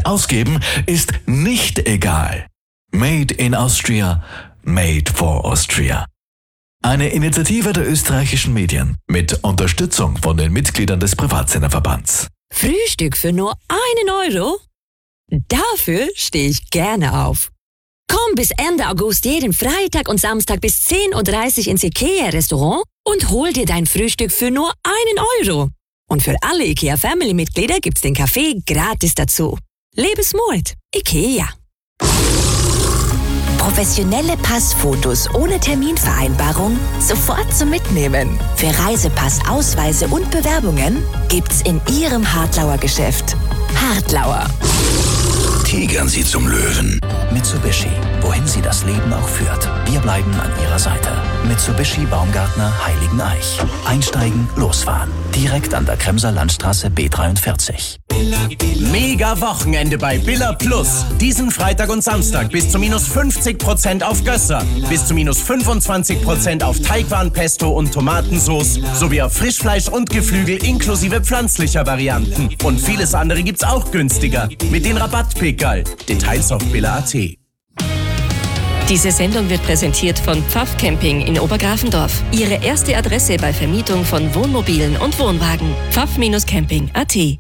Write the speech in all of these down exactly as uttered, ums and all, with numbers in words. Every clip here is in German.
Geld ausgeben ist nicht egal. Made in Austria, made for Austria. Eine Initiative der österreichischen Medien mit Unterstützung von den Mitgliedern des Privatsenderverbands. Frühstück für nur einen Euro? Dafür stehe ich gerne auf. Komm bis Ende August jeden Freitag und Samstag bis zehn Uhr dreißig ins IKEA-Restaurant und hol dir dein Frühstück für nur einen Euro. Und für alle IKEA-Family-Mitglieder gibt's den Kaffee gratis dazu. Lebensmut, IKEA. Professionelle Passfotos ohne Terminvereinbarung sofort zum Mitnehmen. Für Reisepass, Ausweise und Bewerbungen gibt's in Ihrem Hartlauer Geschäft. Hartlauer. Tigern Sie zum Löwen. Mitsubishi, wohin Sie das Leben auch führt. Wir bleiben an Ihrer Seite. Mitsubishi Baumgartner Heiligeneich. Einsteigen, losfahren. Direkt an der Kremser Landstraße B dreiundvierzig. Mega Wochenende bei Billa Plus. Diesen Freitag und Samstag bis zu minus fünfzig Prozent auf Gösser, bis zu minus fünfundzwanzig Prozent auf Teigwaren, Pesto und Tomatensauce sowie auf Frischfleisch und Geflügel inklusive pflanzlicher Varianten. Und vieles andere gibt's auch günstiger mit den Rabattpickerl. Details auf billa punkt at. Diese Sendung wird präsentiert von Pfaff Camping in Obergrafendorf. Ihre erste Adresse bei Vermietung von Wohnmobilen und Wohnwagen. pfaff Camping punkt at.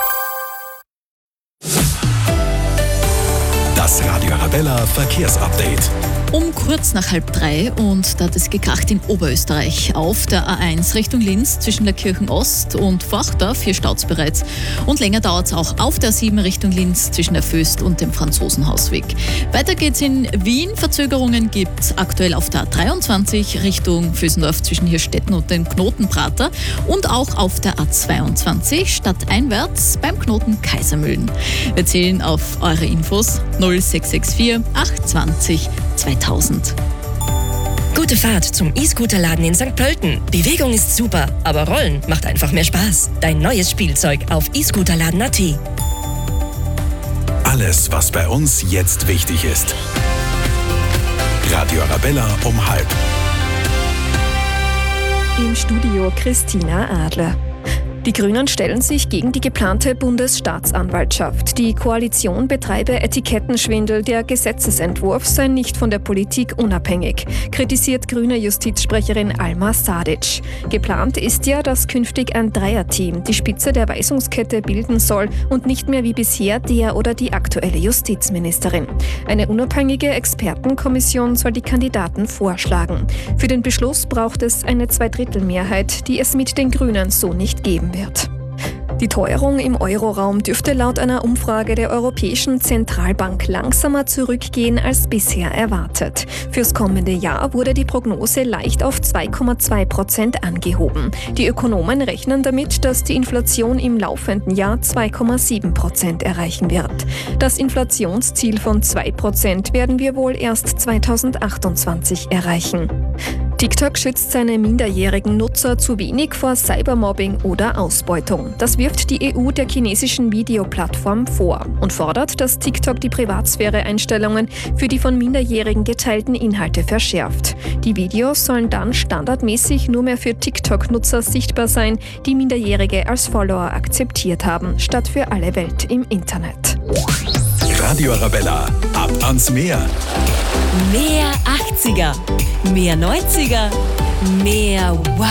Das Radio Arabella Verkehrsupdate. Um kurz nach halb drei und da hat es gekracht in Oberösterreich. Auf der A eins Richtung Linz zwischen der Kirchen Ost und Forchdorf, hier staut's bereits. Und länger dauert es auch auf der A sieben Richtung Linz zwischen der Föst und dem Franzosenhausweg. Weiter geht's in Wien. Verzögerungen gibt's aktuell auf der A dreiundzwanzig Richtung Vösendorf zwischen Hirstetten und dem Knotenprater und auch auf der A zweiundzwanzig stadteinwärts beim Knoten Kaisermühlen. Wir zählen auf eure Infos null sechs sechs vier acht zwanzig zweitausend. Gute Fahrt zum E-Scooter-Laden in Sankt Pölten. Bewegung ist super, aber Rollen macht einfach mehr Spaß. Dein neues Spielzeug auf e scooterladen punkt at. Alles, was bei uns jetzt wichtig ist. Radio Arabella um halb. Im Studio Christina Adler. Die Grünen stellen sich gegen die geplante Bundesstaatsanwaltschaft. Die Koalition betreibe Etikettenschwindel, der Gesetzesentwurf sei nicht von der Politik unabhängig, kritisiert grüne Justizsprecherin Alma Sadic. Geplant ist ja, dass künftig ein Dreierteam die Spitze der Weisungskette bilden soll und nicht mehr wie bisher der oder die aktuelle Justizministerin. Eine unabhängige Expertenkommission soll die Kandidaten vorschlagen. Für den Beschluss braucht es eine Zweidrittelmehrheit, die es mit den Grünen so nicht geben wird. Die Teuerung im Euroraum dürfte laut einer Umfrage der Europäischen Zentralbank langsamer zurückgehen als bisher erwartet. Fürs kommende Jahr wurde die Prognose leicht auf zwei Komma zwei Prozent angehoben. Die Ökonomen rechnen damit, dass die Inflation im laufenden Jahr zwei Komma sieben Prozent erreichen wird. Das Inflationsziel von zwei Prozent werden wir wohl erst zweitausendachtundzwanzig erreichen. TikTok schützt seine minderjährigen Nutzer zu wenig vor Cybermobbing oder Ausbeutung. Das wirft die E U der chinesischen Videoplattform vor und fordert, dass TikTok die Privatsphäre-Einstellungen für die von Minderjährigen geteilten Inhalte verschärft. Die Videos sollen dann standardmäßig nur mehr für TikTok-Nutzer sichtbar sein, die Minderjährige als Follower akzeptiert haben, statt für alle Welt im Internet. Radio Arabella, ab ans Meer. Mehr achtziger, mehr neunziger, mehr Wow.